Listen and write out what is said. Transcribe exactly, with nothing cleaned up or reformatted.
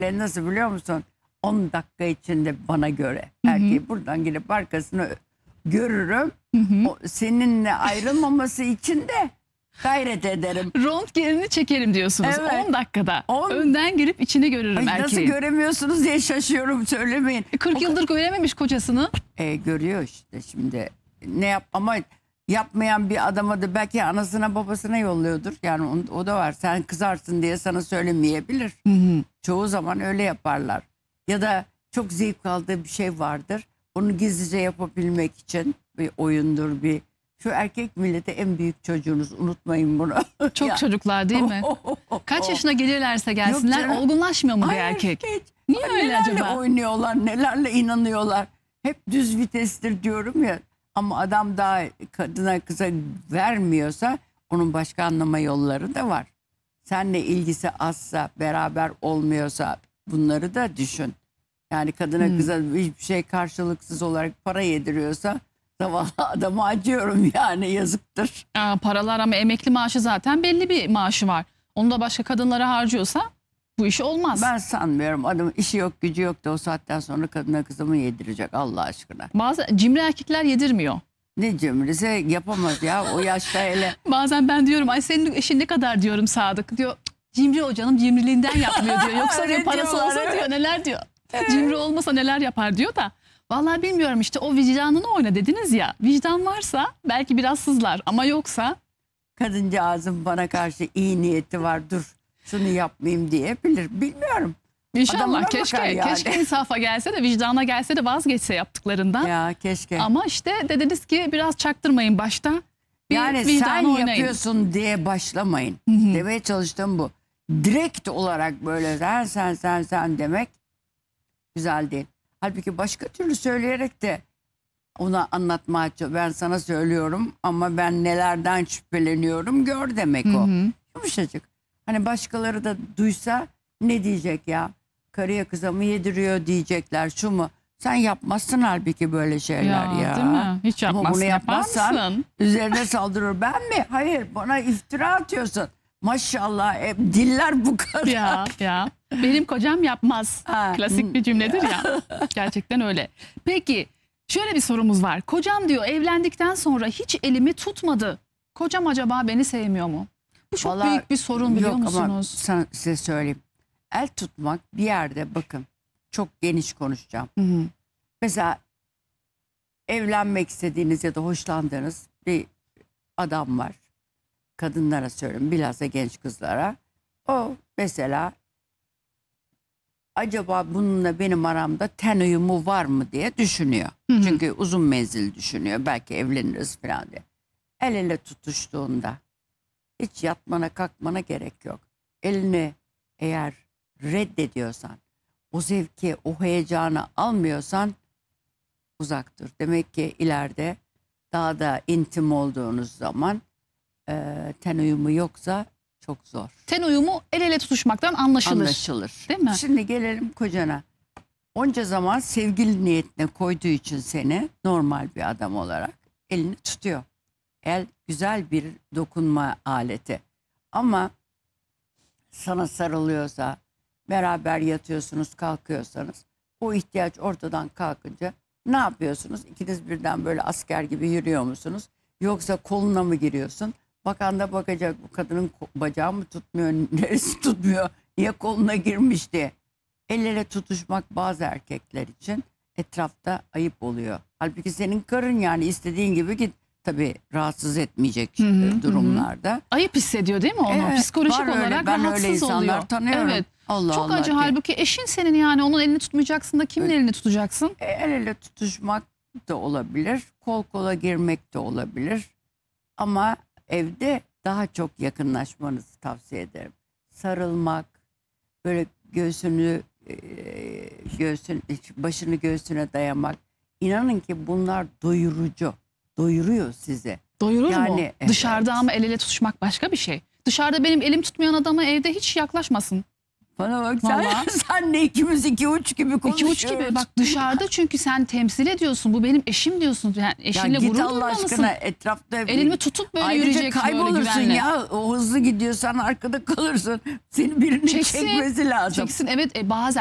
erkekler nasıl biliyor musun? on dakika içinde bana göre. Hı hı. Erkeği buradan gidip arkasını görürüm. Hı hı. O, seninle ayrılmaması için de gayret ederim. Röntgenini çekerim diyorsunuz. Evet. on dakikada. On- Önden girip içini görürüm Ay, nasıl erkeğin. göremiyorsunuz diye şaşıyorum, söylemeyin. kırk yıldır görememiş kocasını. E, görüyor işte şimdi. Ne yap ama yapmayan bir adama da belki anasına babasına yolluyordur. Yani o, o da var. Sen kızarsın diye sana söylemeyebilir. Hı hı. Çoğu zaman öyle yaparlar. Ya da çok zevk aldığı bir şey vardır. Onu gizlice yapabilmek için bir oyundur, bir... Şu erkek milleti en büyük çocuğunuz. Unutmayın bunu. Çok Ya. çocuklar değil mi? Kaç yaşına gelirlerse gelsinler canım. olgunlaşmıyor mu bir Hayır, erkek? hiç. Niye öyle Nelerle acaba? oynuyorlar, nelerle inanıyorlar. Hep düz vitestir diyorum ya. Ama adam daha kadına kıza vermiyorsa onun başka anlama yolları da var. Seninle ilgisi azsa, beraber olmuyorsa bunları da düşün. Yani kadına Hmm. kıza hiçbir şey karşılıksız olarak para yediriyorsa zavallı adama acıyorum, yani yazıktır. Aa, paralar ama emekli maaşı zaten belli bir maaşı var. Onu da başka kadınlara harcıyorsa bu iş olmaz. Ben sanmıyorum, adamın işi yok gücü yok da o saatten sonra kadına kıza mı yedirecek Allah aşkına. Bazı cimri erkekler yedirmiyor. Ne cimrisi yapamaz ya o yaşta hele. Bazen ben diyorum ay senin eşin ne kadar diyorum Sadık diyor. "Cık, cimri o canım cimriliğinden yapmıyor diyor. Yoksa Öyle diyor parası diyorlar, olsa evet. diyor neler diyor. Cimri olmasa neler yapar diyor da. Vallahi bilmiyorum işte o vicdanını oyna dediniz ya. Vicdan varsa belki biraz sızlar ama yoksa. Kadıncağızın bana karşı iyi niyeti var, dur şunu yapmayayım diyebilir. Bilmiyorum. İnşallah Adamına keşke bakar yani. keşke insafa gelse de vicdana gelse de vazgeçse yaptıklarından. Ya keşke. Ama işte dediniz ki biraz çaktırmayın başta. Bir Yani vicdanı sen oynayın. yapıyorsun diye başlamayın. Hı hı. Demeye çalıştığım bu. Direkt olarak böyle sen sen sen sen demek güzel değil. Halbuki başka türlü söyleyerek de ona anlatmaya çalış- ben sana söylüyorum ama ben nelerden şüpheleniyorum gör demek Hı o. hı. Yumuşacık. Hani başkaları da duysa ne diyecek ya? Karıya kıza mı yediriyor diyecekler, şu mu? Sen yapmazsın halbuki böyle şeyler ya. Ya, değil mi? Hiç Ama yapmazsın. bunu Yapar yapmazsan mısın? üzerine saldırır. Ben mi? Hayır, bana iftira atıyorsun. Maşallah hep diller bu kadar. Ya ya. Benim kocam yapmaz. Ha. Klasik bir cümledir ya. Gerçekten öyle. Peki şöyle bir sorumuz var. Kocam diyor evlendikten sonra hiç elimi tutmadı. Kocam acaba beni sevmiyor mu? Bu çok Vallahi büyük bir sorun biliyor yok ama musunuz? sana, size söyleyeyim. El tutmak bir yerde, bakın çok geniş konuşacağım. Hı hı. Mesela evlenmek istediğiniz ya da hoşlandığınız bir adam var. Kadınlara söylüyorum, bilhassa genç kızlara. O mesela acaba bununla benim aramda ten uyumu var mı diye düşünüyor. Hı hı. Çünkü uzun menzil düşünüyor. Belki evleniriz falan diye. El ele tutuştuğunda hiç yatmana kalkmana gerek yok. Elini eğer reddediyorsan, o zevki, o heyecanı almıyorsan uzak dur. Demek ki ileride daha da intim olduğunuz zaman e, ten uyumu yoksa çok zor. Ten uyumu el ele tutuşmaktan anlaşılır. Anlaşılır. Değil mi? Şimdi gelelim kocana. Onca zaman sevgili niyetine koyduğu için seni normal bir adam olarak elini tutuyor. El güzel bir dokunma aleti. Ama sana sarılıyorsa, beraber yatıyorsunuz, kalkıyorsanız o ihtiyaç ortadan kalkınca ne yapıyorsunuz? İkiniz birden böyle asker gibi yürüyor musunuz? Yoksa koluna mı giriyorsun? Bakan da bakacak, bu kadının bacağı mı tutmuyor, neresi tutmuyor, niye koluna girmiş diye. El ele tutuşmak bazı erkekler için etrafta ayıp oluyor. Halbuki senin karın, yani istediğin gibi git. Tabii rahatsız etmeyecek Hı hı, durumlarda. Ayıp hissediyor değil mi onu? Evet, Psikolojik var öyle. olarak Ben öyle rahatsız insanlar oluyor. tanıyorum. Evet. Allah Çok Allah acı diye. halbuki eşin senin, yani onun elini tutmayacaksın da kimin Evet. elini tutacaksın? E, El ele tutuşmak da olabilir. Kol kola girmek de olabilir. Ama evde daha çok yakınlaşmanızı tavsiye ederim. Sarılmak, böyle göğsünü, e, göğsün, başını göğsüne dayamak. İnanın ki bunlar doyurucu. Doyuruyor sizi. Doyurur mu? Yani, evet. Dışarıda ama el ele tutuşmak başka bir şey. Dışarıda benim elim tutmayan adama evde hiç yaklaşmasın. Bana bak sen, Vallahi. senle ikimiz iki uç gibi İki konuşuyoruz. uç gibi. Bak dışarıda çünkü sen temsil ediyorsun. Bu benim eşim diyorsun. Yani Ya eşinle git gurur Allah duymalısın. aşkına etrafta. Elimi tutup böyle Ayrıca yürüyeceksin böyle kaybolursun güvenle. ya. O hızlı gidiyorsan arkada kalırsın. Seni birinin Çeksin. çekmesi lazım. Çeksin evet e, bazen